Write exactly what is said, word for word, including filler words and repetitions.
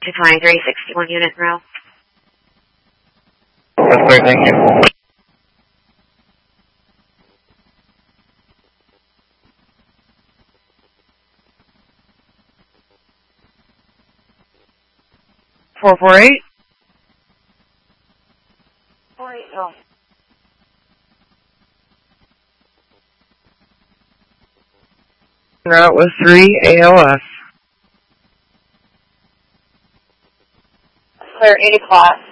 to twenty-three sixty-one unit row. That's great, thank you. four four eight? four eight, oh. Route was three A L S. Clear eight o'clock.